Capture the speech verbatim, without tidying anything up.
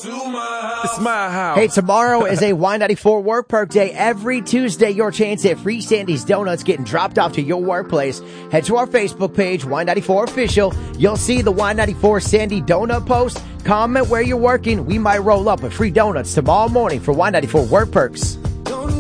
to my house. It's my house. Hey, tomorrow is a Y ninety-four Work Perk Day. Every Tuesday, your chance at free Sandy's Donuts getting dropped off to your workplace. Head to our Facebook page, Y ninety-four Official. You'll see the Y ninety-four Sandy Donut post. Comment where you're working. We might roll up a free donuts tomorrow morning for Y ninety-four Work Perks.